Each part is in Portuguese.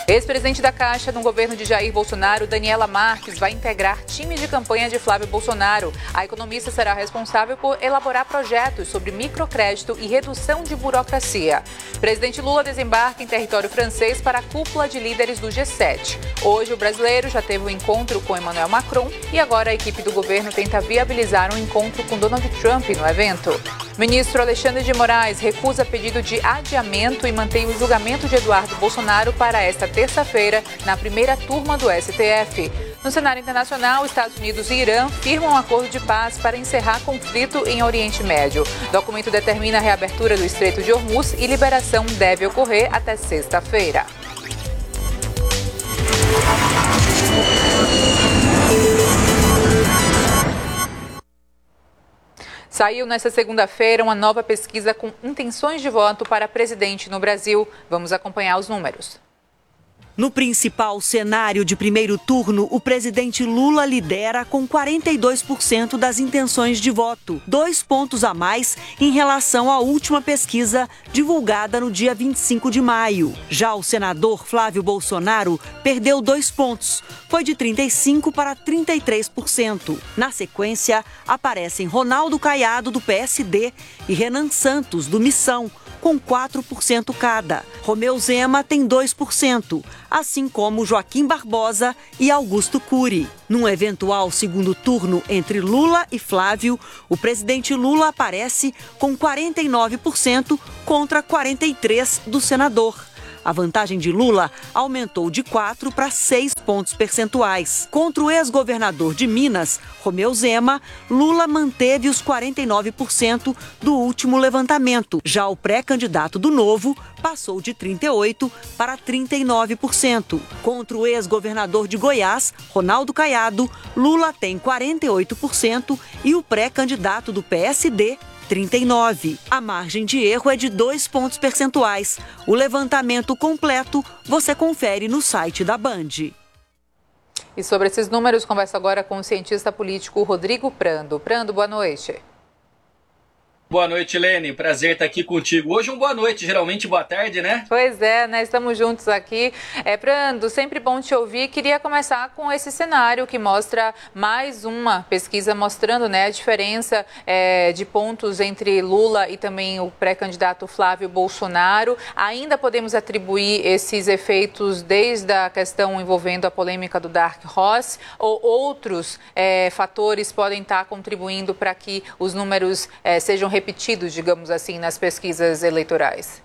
Ex-presidente da Caixa no governo de Jair Bolsonaro, Daniela Marques, vai integrar time de campanha de Flávio Bolsonaro. A economista será responsável por elaborar projetos sobre microcrédito e redução de burocracia. Presidente Lula desembarca em território francês para a cúpula de líderes do G7. Hoje, o brasileiro já teve um encontro com Emmanuel Macron e agora a equipe do governo tenta viabilizar um encontro com Donald Trump no evento. Ministro Alexandre de Moraes recusa pedido de adiamento e mantém o julgamento de Eduardo Bolsonaro para esta terça-feira, na primeira turma do STF. No cenário internacional, Estados Unidos e Irã firmam um acordo de paz para encerrar conflito em Oriente Médio. O documento determina a reabertura do Estreito de Hormuz e liberação deve ocorrer até sexta-feira. Saiu nesta segunda-feira uma nova pesquisa com intenções de voto para presidente no Brasil. Vamos acompanhar os números. No principal cenário de primeiro turno, o presidente Lula lidera com 42% das intenções de voto, 2 pontos a mais em relação à última pesquisa divulgada no dia 25 de maio. Já o senador Flávio Bolsonaro perdeu 2 pontos, foi de 35% para 33%. Na sequência, aparecem Ronaldo Caiado, do PSD, e Renan Santos, do Missão, com 4% cada. Romeu Zema tem 2%, assim como Joaquim Barbosa e Augusto Cury. Num eventual segundo turno entre Lula e Flávio, o presidente Lula aparece com 49% contra 43% do senador. A vantagem de Lula aumentou de 4 para 6 pontos percentuais. Contra o ex-governador de Minas, Romeu Zema, Lula manteve os 49% do último levantamento. Já o pré-candidato do Novo passou de 38% para 39%. Contra o ex-governador de Goiás, Ronaldo Caiado, Lula tem 48% e o pré-candidato do PSD, 39%. A margem de erro é de 2 pontos percentuais. O levantamento completo você confere no site da Band. E sobre esses números, converso agora com o cientista político Rodrigo Prando. Prando, boa noite. Boa noite, Lene. Prazer estar aqui contigo. Hoje boa noite, geralmente boa tarde, né? Pois é, né? Estamos juntos aqui. Prando, sempre bom te ouvir. Queria começar com esse cenário que mostra mais uma pesquisa mostrando, né, a diferença de pontos entre Lula e também o pré-candidato Flávio Bolsonaro. Ainda podemos atribuir esses efeitos desde a questão envolvendo a polêmica do Dark Horse ou outros fatores podem estar contribuindo para que os números sejam repetidos, digamos assim, nas pesquisas eleitorais?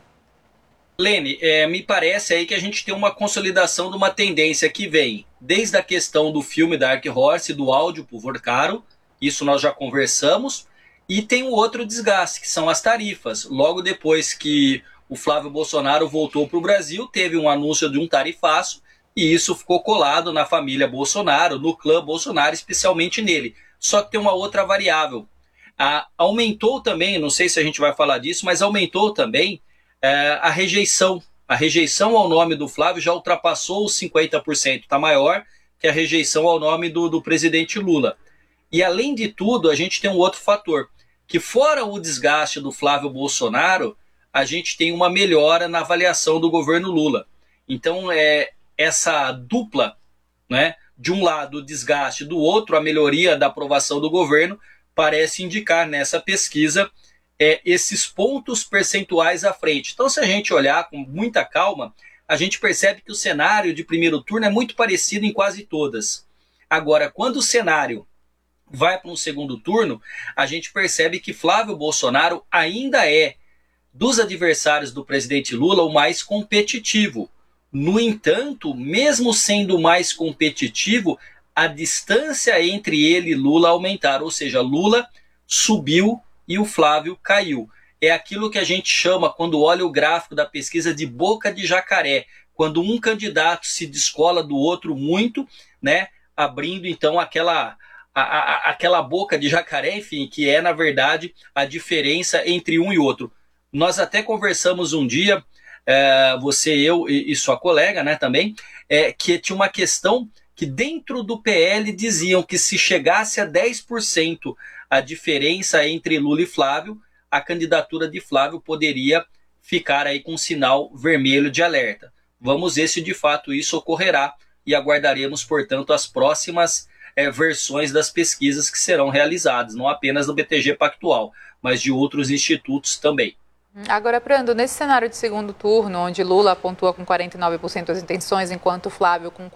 Lene, me parece aí que a gente tem uma consolidação de uma tendência que vem desde a questão do filme Dark Horse, do áudio por caro, isso nós já conversamos, e tem um outro desgaste, que são as tarifas. Logo depois que o Flávio Bolsonaro voltou para o Brasil, teve um anúncio de um tarifaço, e isso ficou colado na família Bolsonaro, no clã Bolsonaro, especialmente nele. Só que tem uma outra variável. Aumentou também, não sei se a gente vai falar disso, mas aumentou também a rejeição. A rejeição ao nome do Flávio já ultrapassou os 50%, está maior que a rejeição ao nome do presidente Lula. E além de tudo, a gente tem um outro fator, que fora o desgaste do Flávio Bolsonaro, a gente tem uma melhora na avaliação do governo Lula. Então, essa dupla, né, de um lado o desgaste, do outro a melhoria da aprovação do governo, parece indicar nessa pesquisa esses pontos percentuais à frente. Então, se a gente olhar com muita calma, a gente percebe que o cenário de primeiro turno é muito parecido em quase todas. Agora, quando o cenário vai para um segundo turno, a gente percebe que Flávio Bolsonaro ainda é, dos adversários do presidente Lula, o mais competitivo. No entanto, mesmo sendo mais competitivo, a distância entre ele e Lula aumentaram, ou seja, Lula subiu e o Flávio caiu. É aquilo que a gente chama, quando olha o gráfico da pesquisa, de boca de jacaré, quando um candidato se descola do outro muito, né, abrindo então aquela boca de jacaré, enfim, que é na verdade a diferença entre um e outro. Nós até conversamos um dia, você, eu e sua colega, né, também, que tinha uma questão que dentro do PL diziam que se chegasse a 10% a diferença entre Lula e Flávio, a candidatura de Flávio poderia ficar aí com um sinal vermelho de alerta. Vamos ver se de fato isso ocorrerá e aguardaremos, portanto, as próximas versões das pesquisas que serão realizadas, não apenas do BTG Pactual, mas de outros institutos também. Agora, Prando, nesse cenário de segundo turno, onde Lula pontua com 49% das intenções, enquanto Flávio com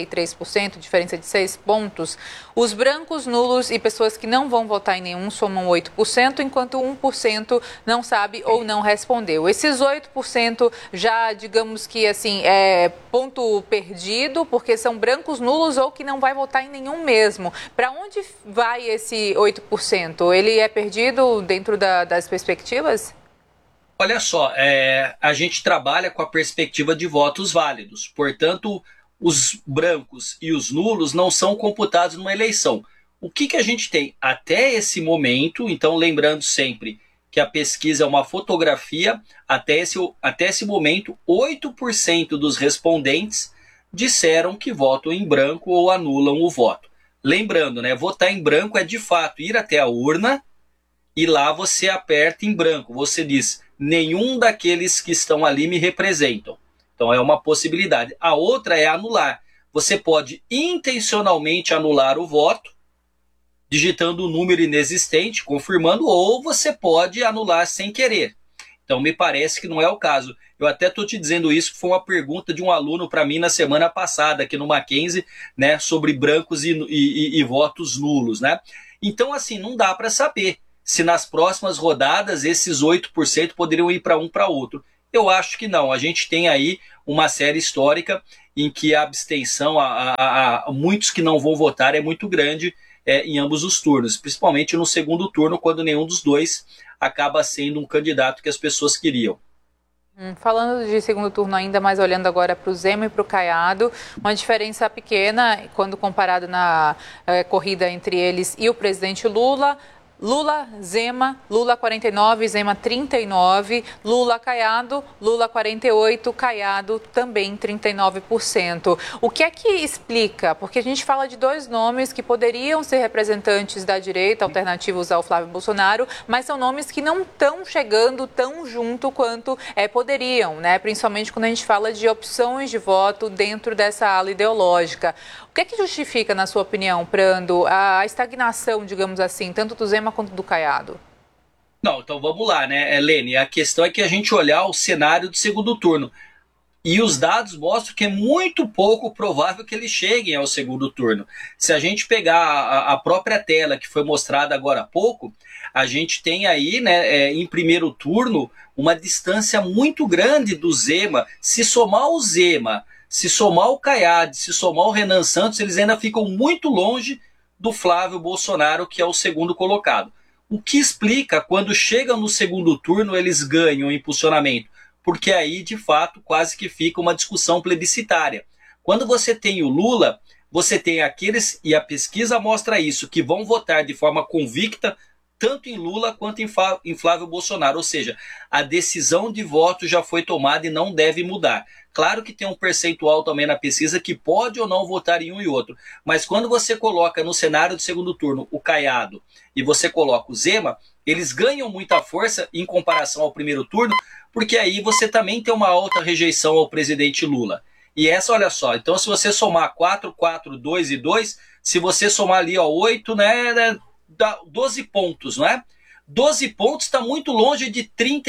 43%, diferença de 6 pontos, os brancos, nulos e pessoas que não vão votar em nenhum somam 8%, enquanto 1% não sabe ou não respondeu. Esses 8% já, digamos que assim, é ponto perdido, porque são brancos, nulos ou que não vai votar em nenhum mesmo. Para onde vai esse 8%? Ele é perdido dentro das perspectivas? Olha só, a gente trabalha com a perspectiva de votos válidos. Portanto, os brancos e os nulos não são computados numa eleição. O que a gente tem até esse momento, então lembrando sempre que a pesquisa é uma fotografia, até esse momento, 8% dos respondentes disseram que votam em branco ou anulam o voto. Lembrando, né, votar em branco é de fato ir até a urna e lá você aperta em branco, você diz: nenhum daqueles que estão ali me representam. Então é uma possibilidade. A outra é anular. Você pode intencionalmente anular o voto, digitando um número inexistente, confirmando, ou você pode anular sem querer. Então me parece que não é o caso. Eu até estou te dizendo isso, que foi uma pergunta de um aluno para mim na semana passada, aqui no Mackenzie, né, sobre brancos e votos nulos. Né? Então, assim, não dá para saber se nas próximas rodadas esses 8% poderiam ir para um para outro. Eu acho que não. A gente tem aí uma série histórica em que a abstenção, a muitos que não vão votar, é muito grande em ambos os turnos, principalmente no segundo turno, quando nenhum dos dois acaba sendo um candidato que as pessoas queriam. Falando de segundo turno ainda, mas olhando agora para o Zema e para o Caiado, uma diferença pequena quando comparado na corrida entre eles e o presidente Lula. Lula, Zema, Lula 49, Zema 39, Lula, Caiado, Lula 48, Caiado também 39%. O que é que explica? Porque a gente fala de dois nomes que poderiam ser representantes da direita, alternativos ao Flávio Bolsonaro, mas são nomes que não estão chegando tão junto quanto poderiam, né? Principalmente quando a gente fala de opções de voto dentro dessa ala ideológica. O que é que justifica, na sua opinião, Prando, a estagnação, digamos assim, tanto do Zema quanto do Caiado? Não, então vamos lá, né, Lene? A questão é que a gente olhar o cenário do segundo turno. E os dados mostram que é muito pouco provável que eles cheguem ao segundo turno. Se a gente pegar a própria tela que foi mostrada agora há pouco, a gente tem aí, né, em primeiro turno, uma distância muito grande do Zema. Se somar o Zema, se somar o Caiado, se somar o Renan Santos, eles ainda ficam muito longe do Flávio Bolsonaro, que é o segundo colocado. O que explica quando chegam no segundo turno eles ganham impulsionamento? Porque aí, de fato, quase que fica uma discussão plebiscitária. Quando você tem o Lula, você tem aqueles, e a pesquisa mostra isso, que vão votar de forma convicta tanto em Lula quanto em Flávio Bolsonaro. Ou seja, a decisão de voto já foi tomada e não deve mudar. Claro que tem um percentual também na pesquisa que pode ou não votar em um e outro. Mas quando você coloca no cenário de segundo turno o Caiado e você coloca o Zema, eles ganham muita força em comparação ao primeiro turno, porque aí você também tem uma alta rejeição ao presidente Lula. E essa, olha só, então se você somar 4, 4, 2 e 2, se você somar ali 8, né, dá 12 pontos, não é? 12 pontos está muito longe de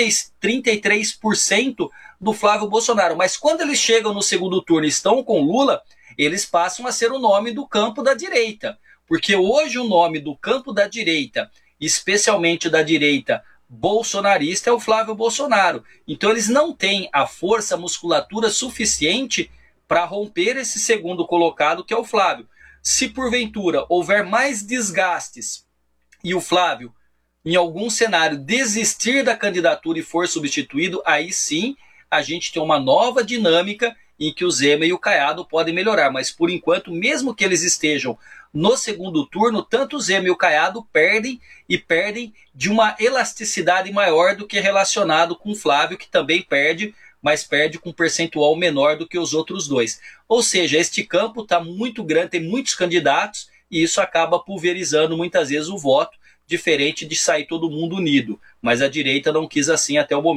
33% do Flávio Bolsonaro. Mas quando eles chegam no segundo turno e estão com Lula, eles passam a ser o nome do campo da direita. Porque hoje o nome do campo da direita, especialmente da direita bolsonarista, é o Flávio Bolsonaro. Então eles não têm a força, a musculatura suficiente para romper esse segundo colocado, que é o Flávio. Se porventura houver mais desgastes e o Flávio, em algum cenário, desistir da candidatura e for substituído, aí sim a gente tem uma nova dinâmica em que o Zema e o Caiado podem melhorar. Mas por enquanto, mesmo que eles estejam no segundo turno, tanto o Zema e o Caiado perdem, e perdem de uma elasticidade maior do que relacionado com o Flávio, que também perde, mas perde com um percentual menor do que os outros dois. Ou seja, este campo está muito grande, tem muitos candidatos, e isso acaba pulverizando muitas vezes o voto, diferente de sair todo mundo unido. Mas a direita não quis assim até o momento.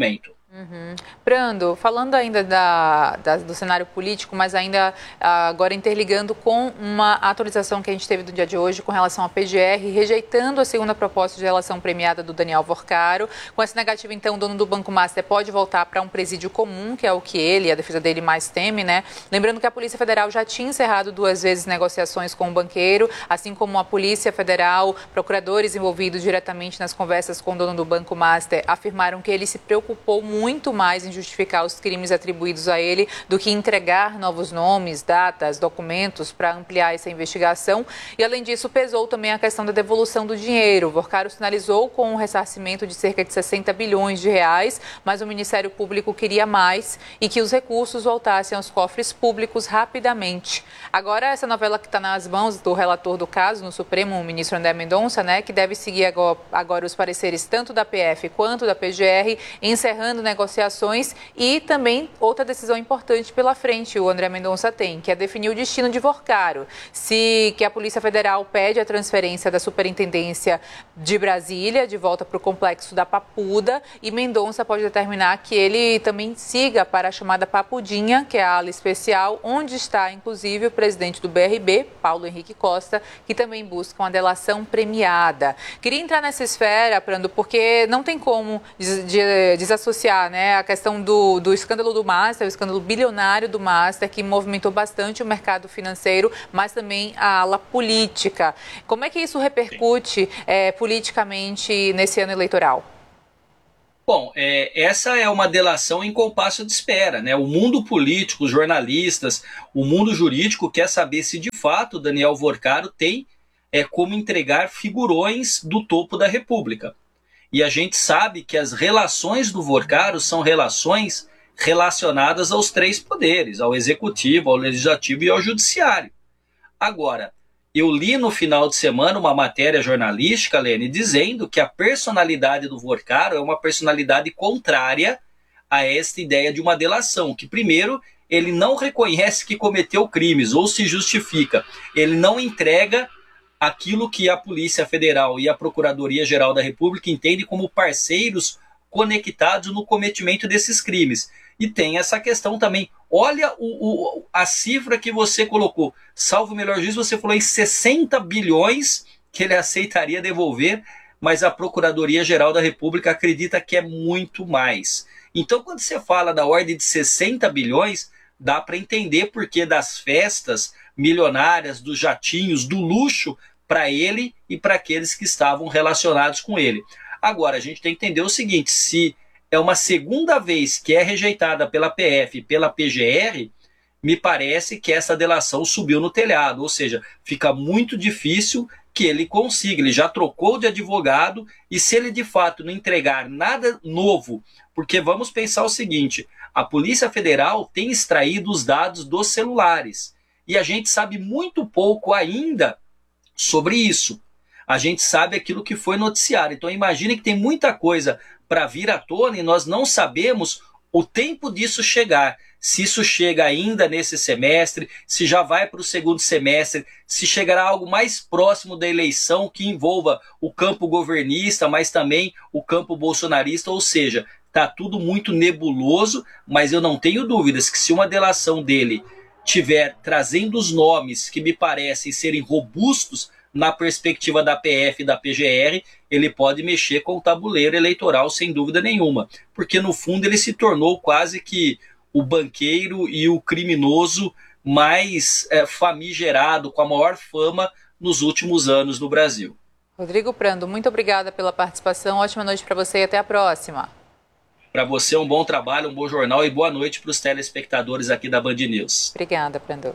Brando, falando ainda do cenário político, mas ainda agora interligando com uma atualização que a gente teve do dia de hoje com relação à PGR, rejeitando a segunda proposta de relação premiada do Daniel Worcaro. Com essa negativa, então, o dono do Banco Master pode voltar para um presídio comum, que é o que ele e a defesa dele mais teme, né? Lembrando que a Polícia Federal já tinha encerrado 2 vezes negociações com o banqueiro, assim como a Polícia Federal, procuradores envolvidos diretamente nas conversas com o dono do Banco Master afirmaram que ele se preocupou muito mais em justificar os crimes atribuídos a ele do que entregar novos nomes, datas, documentos para ampliar essa investigação. E, além disso, pesou também a questão da devolução do dinheiro. O Worcaro sinalizou com um ressarcimento de cerca de 60 bilhões de reais, mas o Ministério Público queria mais e que os recursos voltassem aos cofres públicos rapidamente. Agora, essa novela que está nas mãos do relator do caso no Supremo, o ministro André Mendonça, né, que deve seguir agora os pareceres tanto da PF quanto da PGR, encerrando negociações, e também outra decisão importante pela frente o André Mendonça tem, que é definir o destino de Worcaro. Que a Polícia Federal pede a transferência da Superintendência de Brasília de volta para o complexo da Papuda, e Mendonça pode determinar que ele também siga para a chamada Papudinha, que é a ala especial, onde está inclusive o presidente do BRB, Paulo Henrique Costa, que também busca uma delação premiada. Queria entrar nessa esfera, Brando, porque não tem como desassociar, né, a questão do escândalo do Master, o escândalo bilionário do Master, que movimentou bastante o mercado financeiro, mas também a ala política. Como é que isso repercute politicamente nesse ano eleitoral? Bom, essa é uma delação em compasso de espera, né? O mundo político, os jornalistas, o mundo jurídico quer saber se de fato Daniel Worcaro tem como entregar figurões do topo da República. E a gente sabe que as relações do Worcaro são relações relacionadas aos 3 poderes, ao executivo, ao legislativo e ao judiciário. Agora, eu li no final de semana uma matéria jornalística, Lene, dizendo que a personalidade do Worcaro é uma personalidade contrária a esta ideia de uma delação, que primeiro ele não reconhece que cometeu crimes ou se justifica, ele não entrega aquilo que a Polícia Federal e a Procuradoria-Geral da República entendem como parceiros conectados no cometimento desses crimes. E tem essa questão também. Olha a cifra que você colocou. Salvo o melhor juízo, você falou em 60 bilhões que ele aceitaria devolver, mas a Procuradoria-Geral da República acredita que é muito mais. Então, quando você fala da ordem de 60 bilhões, dá para entender porque das festas milionárias, dos jatinhos, do luxo para ele e para aqueles que estavam relacionados com ele. Agora, a gente tem que entender o seguinte, se é uma segunda vez que é rejeitada pela PF e pela PGR, me parece que essa delação subiu no telhado, ou seja, fica muito difícil que ele consiga, ele já trocou de advogado e se ele de fato não entregar nada novo, porque vamos pensar o seguinte, a Polícia Federal tem extraído os dados dos celulares e a gente sabe muito pouco ainda sobre isso. A gente sabe aquilo que foi noticiado. Então imagine que tem muita coisa para vir à tona e nós não sabemos o tempo disso chegar. Se isso chega ainda nesse semestre, se já vai para o segundo semestre, se chegará algo mais próximo da eleição que envolva o campo governista, mas também o campo bolsonarista, ou seja, está tudo muito nebuloso, mas eu não tenho dúvidas que se uma delação dele tiver trazendo os nomes que me parecem serem robustos na perspectiva da PF e da PGR, ele pode mexer com o tabuleiro eleitoral sem dúvida nenhuma, porque no fundo ele se tornou quase que o banqueiro e o criminoso mais famigerado, com a maior fama nos últimos anos no Brasil. Rodrigo Prando, muito obrigada pela participação, ótima noite para você e até a próxima. Para você um bom trabalho, um bom jornal e boa noite para os telespectadores aqui da Band News. Obrigada, Prando.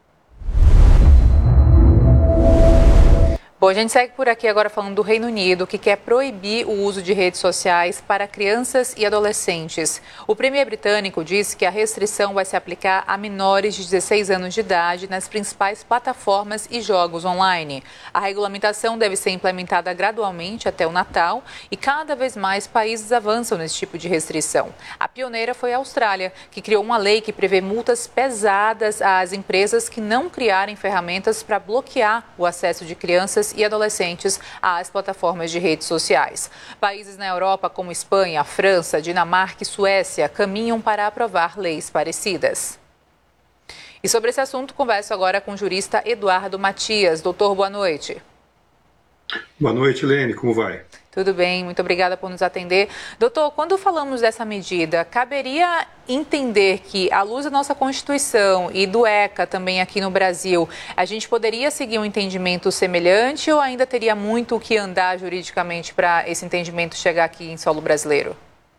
Bom, a gente segue por aqui agora falando do Reino Unido, que quer proibir o uso de redes sociais para crianças e adolescentes. O premier britânico disse que a restrição vai se aplicar a menores de 16 anos de idade nas principais plataformas e jogos online. A regulamentação deve ser implementada gradualmente até o Natal e cada vez mais países avançam nesse tipo de restrição. A pioneira foi a Austrália, que criou uma lei que prevê multas pesadas às empresas que não criarem ferramentas para bloquear o acesso de crianças crianças e adolescentes às plataformas de redes sociais. Países na Europa como Espanha, França, Dinamarca e Suécia caminham para aprovar leis parecidas. E sobre esse assunto, converso agora com o jurista Eduardo Matias. Doutor, boa noite. Boa noite, Lene. Como vai? Tudo bem, muito obrigada por nos atender. Doutor, quando falamos dessa medida, caberia entender que, à luz da nossa Constituição e do ECA também aqui no Brasil, a gente poderia seguir um entendimento semelhante ou ainda teria muito o que andar juridicamente para esse entendimento chegar aqui em solo brasileiro?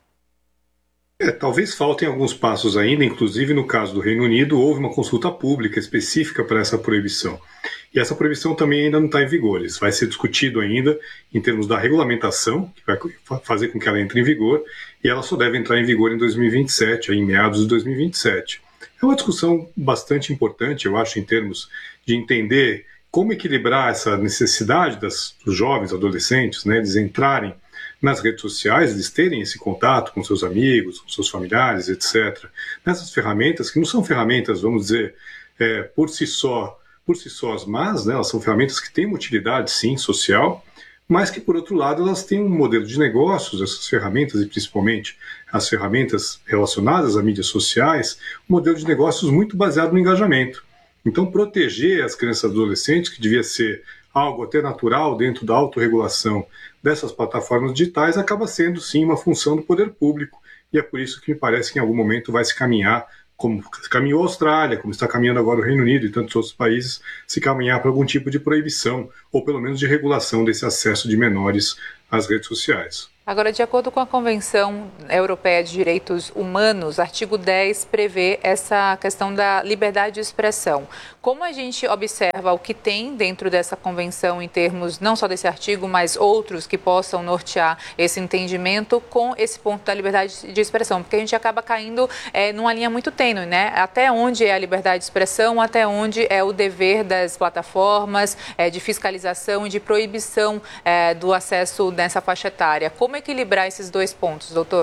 Talvez faltem alguns passos ainda, inclusive no caso do Reino Unido, houve uma consulta pública específica para essa proibição. E essa proibição também ainda não está em vigor. Isso vai ser discutido ainda em termos da regulamentação, que vai fazer com que ela entre em vigor, e ela só deve entrar em vigor em 2027, em meados de 2027. É uma discussão bastante importante, eu acho, em termos de entender como equilibrar essa necessidade dos jovens, adolescentes, né, de entrarem nas redes sociais, eles terem esse contato com seus amigos, com seus familiares, etc. Nessas ferramentas, que não são ferramentas, vamos dizer, por si sós, mas, né, elas são ferramentas que têm uma utilidade, sim, social, mas que, por outro lado, elas têm um modelo de negócios, essas ferramentas, e principalmente as ferramentas relacionadas a mídias sociais, um modelo de negócios muito baseado no engajamento. Então, proteger as crianças e adolescentes, que devia ser algo até natural dentro da autorregulação dessas plataformas digitais, acaba sendo, sim, uma função do poder público, e é por isso que me parece que em algum momento vai se caminhar, como caminhou a Austrália, como está caminhando agora o Reino Unido e tantos outros países, se caminhar para algum tipo de proibição, ou pelo menos de regulação desse acesso de menores às redes sociais. Agora, de acordo com a Convenção Europeia de Direitos Humanos, artigo 10 prevê essa questão da liberdade de expressão. Como a gente observa o que tem dentro dessa convenção em termos não só desse artigo, mas outros que possam nortear esse entendimento com esse ponto da liberdade de expressão? Porque a gente acaba caindo numa linha muito tênue, né? Até onde é a liberdade de expressão, até onde é o dever das plataformas de fiscalização e de proibição do acesso nessa faixa etária. Como equilibrar esses dois pontos, doutor?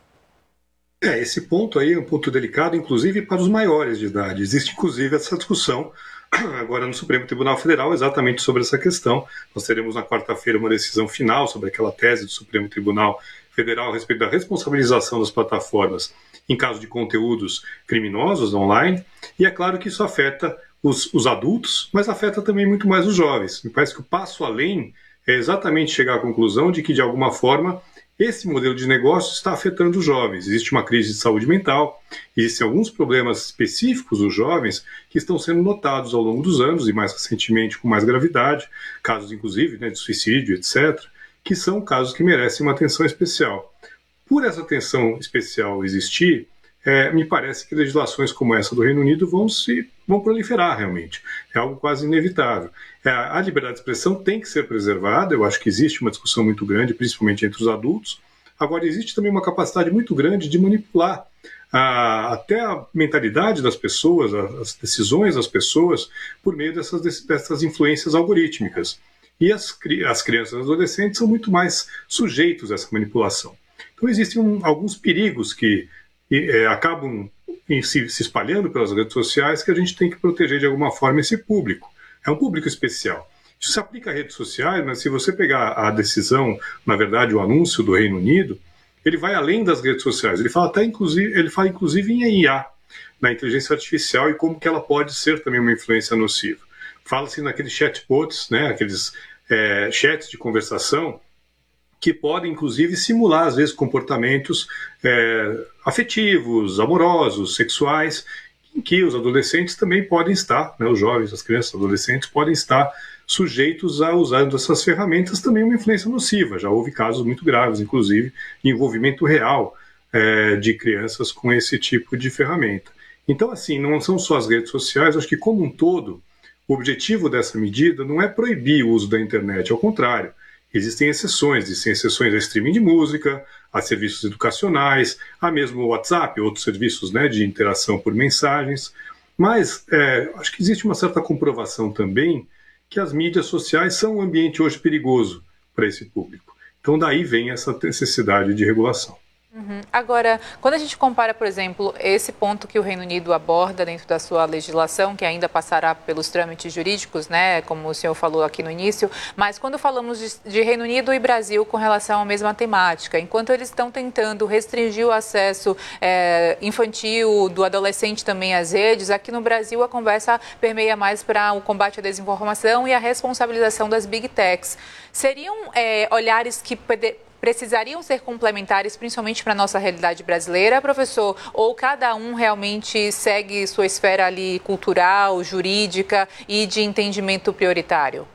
Esse ponto aí é um ponto delicado, inclusive para os maiores de idade. Existe, inclusive, essa discussão agora no Supremo Tribunal Federal exatamente sobre essa questão. Nós teremos na quarta-feira uma decisão final sobre aquela tese do Supremo Tribunal Federal a respeito da responsabilização das plataformas em caso de conteúdos criminosos online. E é claro que isso afeta os adultos, mas afeta também muito mais os jovens. Me parece que o passo além é exatamente chegar à conclusão de que, de alguma forma, esse modelo de negócio está afetando os jovens. Existe uma crise de saúde mental, existem alguns problemas específicos dos jovens que estão sendo notados ao longo dos anos e mais recentemente com mais gravidade, casos inclusive, né, de suicídio, etc., que são casos que merecem uma atenção especial. Por essa atenção especial existir, me parece que legislações como essa do Reino Unido vão proliferar realmente. É algo quase inevitável. A liberdade de expressão tem que ser preservada, eu acho que existe uma discussão muito grande, principalmente entre os adultos. Agora, existe também uma capacidade muito grande de manipular até a mentalidade das pessoas, as decisões das pessoas, por meio dessas influências algorítmicas. E as crianças e adolescentes são muito mais sujeitos a essa manipulação. Então, existem alguns perigos que acabam se espalhando pelas redes sociais que a gente tem que proteger de alguma forma esse público. É um público especial. Isso se aplica a redes sociais, mas se você pegar a decisão, na verdade, o anúncio do Reino Unido, ele vai além das redes sociais. Ele fala inclusive em IA, na inteligência artificial e como que ela pode ser também uma influência nociva. Fala-se naqueles chatbots, né, aqueles chats de conversação, que podem, inclusive, simular, às vezes, comportamentos afetivos, amorosos, sexuais, em que os adolescentes também podem estar, né, os jovens, as crianças, adolescentes, podem estar sujeitos a usar dessas ferramentas também uma influência nociva. Já houve casos muito graves, inclusive, de envolvimento real de crianças com esse tipo de ferramenta. Então, assim, não são só as redes sociais, acho que, como um todo, o objetivo dessa medida não é proibir o uso da internet, ao contrário. Existem exceções a streaming de música, a serviços educacionais, a mesmo o WhatsApp, outros serviços, né, de interação por mensagens. Mas acho que existe uma certa comprovação também que as mídias sociais são um ambiente hoje perigoso para esse público. Então daí vem essa necessidade de regulação. Agora, quando a gente compara, por exemplo, esse ponto que o Reino Unido aborda dentro da sua legislação, que ainda passará pelos trâmites jurídicos, né, como o senhor falou aqui no início, mas quando falamos de Reino Unido e Brasil com relação à mesma temática, enquanto eles estão tentando restringir o acesso infantil, do adolescente também às redes, aqui no Brasil a conversa permeia mais para o combate à desinformação e a responsabilização das Big Techs. Seriam olhares que precisariam ser complementares, principalmente para a nossa realidade brasileira, professor? Ou cada um realmente segue sua esfera ali cultural, jurídica e de entendimento prioritário?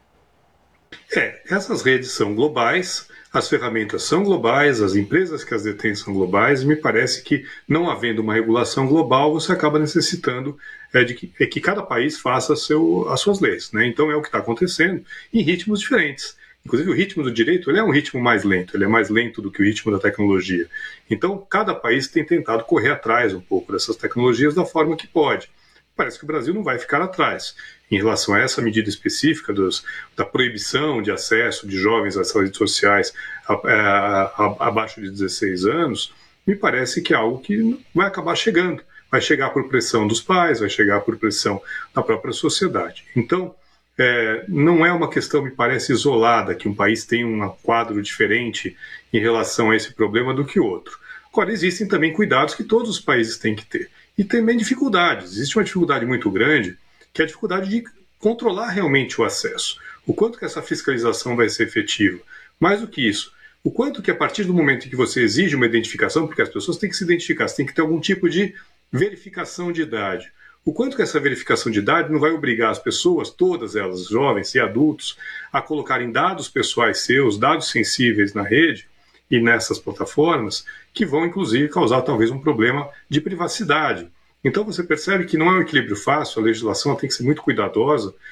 Essas redes são globais, as ferramentas são globais, as empresas que as detêm são globais, e me parece que, não havendo uma regulação global, você acaba necessitando que cada país faça as suas leis, né? Então é o que está acontecendo em ritmos diferentes. Inclusive o ritmo do direito ele é um ritmo mais lento, ele é mais lento do que o ritmo da tecnologia. Então cada país tem tentado correr atrás um pouco dessas tecnologias da forma que pode. Parece que o Brasil não vai ficar atrás em relação a essa medida específica da proibição de acesso de jovens às redes sociais abaixo de 16 anos, me parece que é algo que vai acabar chegando. Vai chegar por pressão dos pais, vai chegar por pressão da própria sociedade. Então, não é uma questão, me parece, isolada, que um país tem um quadro diferente em relação a esse problema do que outro. Agora, existem também cuidados que todos os países têm que ter. E também dificuldades. Existe uma dificuldade muito grande, que é a dificuldade de controlar realmente o acesso. O quanto que essa fiscalização vai ser efetiva. Mais do que isso, o quanto que a partir do momento em que você exige uma identificação, porque as pessoas têm que se identificar, você tem que ter algum tipo de verificação de idade. O quanto que essa verificação de idade não vai obrigar as pessoas, todas elas, jovens e adultos, a colocarem dados pessoais seus, dados sensíveis na rede e nessas plataformas, que vão, inclusive, causar talvez um problema de privacidade. Então você percebe que não é um equilíbrio fácil, a legislação tem que ser muito cuidadosa,